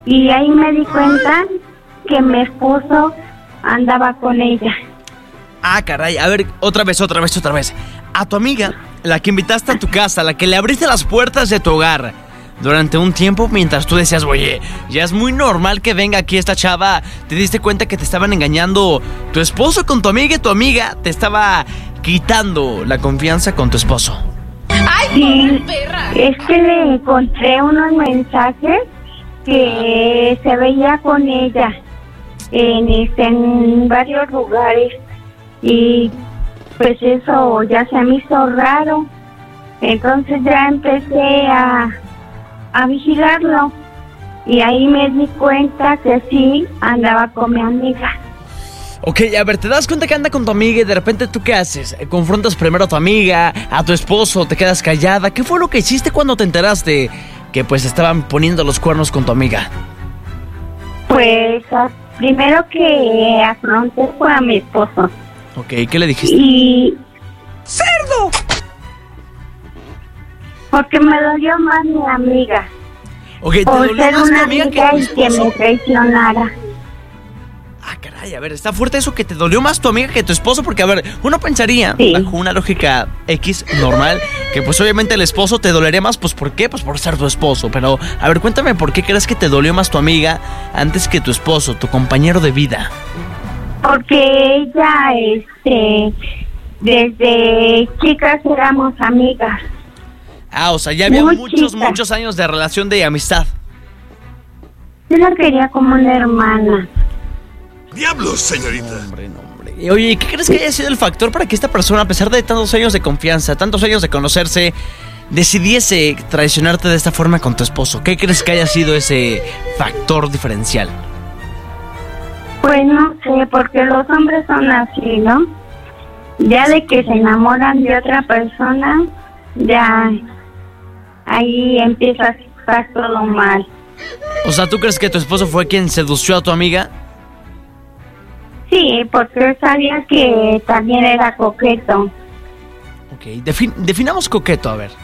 Y ahí me di cuenta que mi esposo andaba con ella. Ah, caray, a ver, otra vez. A tu amiga, la que invitaste a tu casa, la que le abriste las puertas de tu hogar durante un tiempo mientras tú decías, oye, ya es muy normal que venga aquí esta chava, te diste cuenta que te estaban engañando tu esposo con tu amiga y tu amiga te estaba quitando la confianza con tu esposo. ¡Ay, Sí, perra! es que le encontré unos mensajes que se veía con ella en varios lugares y pues eso ya se me hizo raro. Entonces ya empecé a vigilarlo y ahí me di cuenta que sí andaba con mi amiga. Ok, a ver, te das cuenta que anda con tu amiga y de repente ¿tú qué haces? ¿Confrontas primero a tu amiga, a tu esposo, te quedas callada? ¿Qué fue lo que hiciste cuando te enteraste que pues estaban poniendo los cuernos con tu amiga? Pues primero que afronté fue a mi esposo. Ok, ¿qué le dijiste? Y ¡Cerdo! porque me dolió más mi amiga. Ok, ¿te Por dolió ser más tu una amiga amiga que tu y que esposo? me traicionara. Ah, caray, a ver, está fuerte eso que te dolió más tu amiga que tu esposo, porque a ver, uno pensaría, Sí. bajo una lógica X normal, que pues obviamente el esposo te dolería más, pues ¿por qué? Pues por ser tu esposo, pero a ver, cuéntame, ¿por qué crees que te dolió más tu amiga antes que tu esposo, tu compañero de vida? Porque ella, desde chicas éramos amigas. Ah, o sea, ya había Muy muchos chica. años de relación de amistad. Yo la quería como una hermana. ¡Diablos, señorita! Hombre. Y, oye, ¿qué crees que haya sido el factor para que esta persona, a pesar de tantos años de confianza, tantos años de conocerse, decidiese traicionarte de esta forma con tu esposo? ¿Qué crees que haya sido ese factor diferencial? Pues no sé, porque los hombres son así, ¿no? Ya de que se enamoran de otra persona, ya ahí empieza a estar todo mal. O sea, ¿tú crees que tu esposo fue quien sedució a tu amiga? Sí, porque él sabía que también era coqueto. Ok, definamos coqueto, a ver.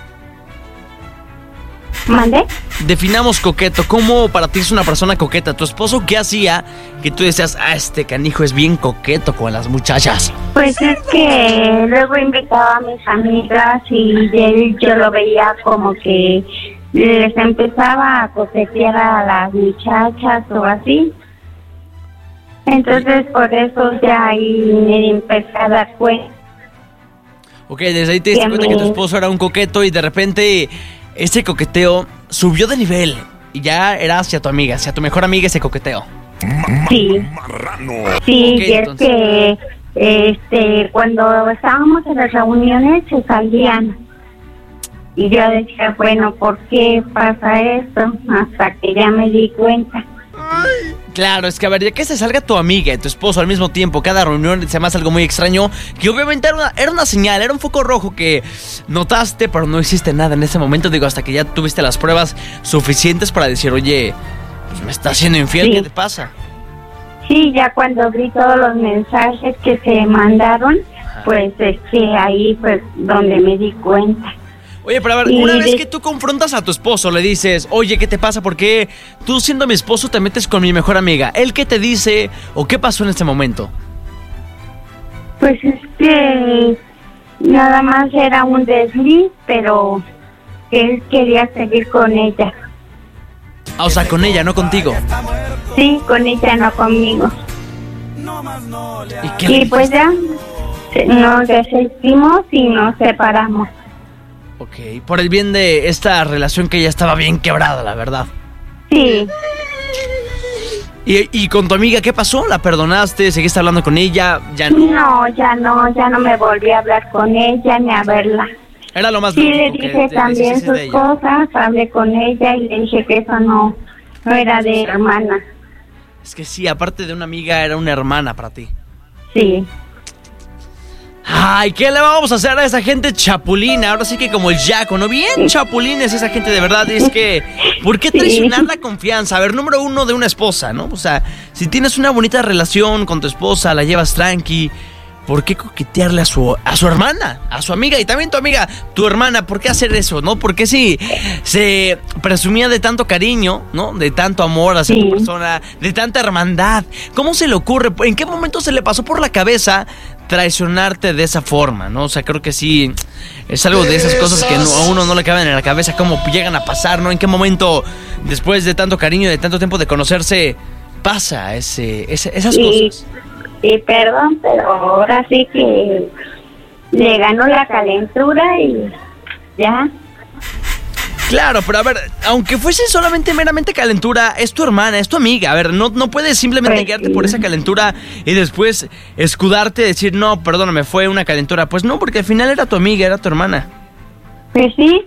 ¿Mandé? Definamos coqueto. ¿Cómo para ti es una persona coqueta? ¿Tu esposo qué hacía que tú decías, este canijo es bien coqueto con las muchachas? Pues es que luego invitaba a mis amigas y él yo lo veía como que les empezaba a coquetear a las muchachas o así. Entonces por eso ya ahí me empecé a dar cuenta. Ok, desde ahí te diste cuenta que tu esposo era un coqueto y de repente ese coqueteo subió de nivel y ya era hacia tu amiga, hacia tu mejor amiga ese coqueteo. Sí, ¡Marrano! sí, Ok, y es entonces. que cuando estábamos en las reuniones se salían. Y yo decía, bueno, ¿por qué pasa esto? Hasta que ya me di cuenta. Claro, es que a ver, ya que se salga tu amiga y tu esposo al mismo tiempo, cada reunión se me hace algo muy extraño, que obviamente era una señal, era un foco rojo que notaste, pero no hiciste nada en ese momento, digo, hasta que ya tuviste las pruebas suficientes para decir, oye, pues me está haciendo infiel, Sí. ¿qué te pasa? Sí, ya cuando vi todos los mensajes que se mandaron, pues es que ahí pues donde me di cuenta. Oye, pero a ver, Y una vez que tú confrontas a tu esposo, le dices, oye, ¿qué te pasa? ¿Por qué tú siendo mi esposo te metes con mi mejor amiga? ¿Él qué te dice o qué pasó en ese momento? Pues es que nada más era un desliz, pero él quería seguir con ella. Ah, o sea, con ella, no contigo. Sí, con ella, no conmigo. ¿Y qué le Y pues ya nos desistimos y nos separamos. Ok, por el bien de esta relación que ya estaba bien quebrada, la verdad. Sí, ¿Y con tu amiga qué pasó? ¿La perdonaste? ¿Seguiste hablando con ella? Ya no. ya no me volví a hablar con ella ni a verla. Era lo más Sí, le lógico que dije te también deshicieses sus de ella. cosas, hablé con ella y le dije que eso no era de hermana. Es que sí, aparte de una amiga, era una hermana para ti. Sí. Ay, ¿qué le vamos a hacer a esa gente chapulina? Ahora sí que como el Yaco, ¿no? Bien chapulines esa gente de verdad. Es que, ¿por qué traicionar la confianza? A ver, número uno de una esposa, ¿no? O sea, si tienes una bonita relación con tu esposa, la llevas tranqui, ¿por qué coquetearle a su hermana, a su amiga? Y también tu amiga, tu hermana, ¿por qué hacer eso, no? Porque si se presumía de tanto cariño, ¿no? De tanto amor hacia tu persona, de tanta hermandad. ¿Cómo se le ocurre? ¿En qué momento se le pasó por la cabeza traicionarte de esa forma, no? O sea, creo que sí es algo de esas cosas que a uno no le caben en la cabeza, cómo llegan a pasar, ¿no? ¿En qué momento, después de tanto cariño, de tanto tiempo de conocerse, pasa esas cosas? Sí, perdón, pero ahora sí que le ganó la calentura y ya. Claro, pero a ver, aunque fuese solamente meramente calentura, es tu hermana, es tu amiga. A ver, no puedes simplemente quedarte por esa calentura y después escudarte y decir, no, perdóname, fue una calentura. Pues no, porque al final era tu amiga, era tu hermana. Pues sí,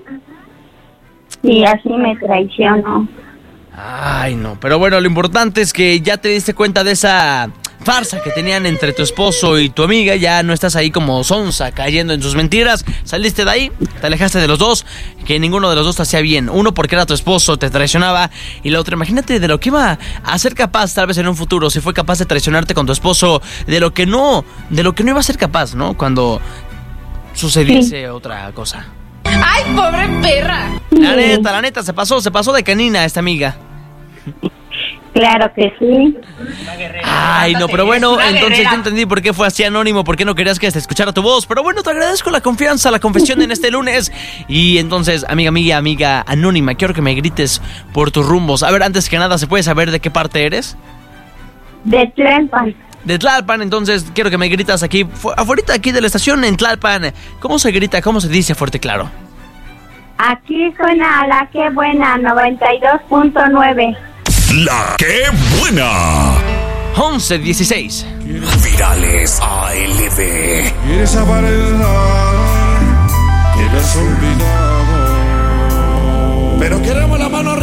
y así me traicionó. Ay, no, pero bueno, lo importante es que ya te diste cuenta de esa farsa que tenían entre tu esposo y tu amiga. Ya no estás ahí como sonsa cayendo en sus mentiras. Saliste de ahí, te alejaste de los dos, que ninguno de los dos te hacía bien. Uno porque era tu esposo, te traicionaba, y la otra, imagínate de lo que iba a ser capaz tal vez en un futuro, si fue capaz de traicionarte con tu esposo, de lo que no iba a ser capaz, ¿no? Cuando sucediese otra cosa. ¡Ay, pobre perra! La neta, se pasó de canina esta amiga. Claro que sí. Ay, no, pero bueno, entonces yo entendí por qué fue así anónimo, por qué no querías que se escuchara tu voz. Pero bueno, te agradezco la confianza, la confesión en este lunes. Y entonces, amiga mía, amiga anónima, quiero que me grites por tus rumbos. A ver, antes que nada, ¿se puede saber de qué parte eres? De Tlalpan. De Tlalpan, entonces quiero que me gritas aquí, afuera aquí de la estación en Tlalpan. ¿Cómo se grita? ¿Cómo se dice fuerte y claro? Aquí suena la que buena, 92.9. La que buena. 11:16. Virales ALB. Quieres aparentar que me has olvidado, pero queremos la mano